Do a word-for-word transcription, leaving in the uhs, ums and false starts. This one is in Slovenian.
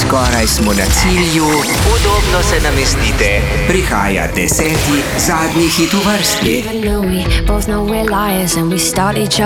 Skoraj smo na cilju, udobno se namestite. Prihaja deseti, zadnji hit v vrsti.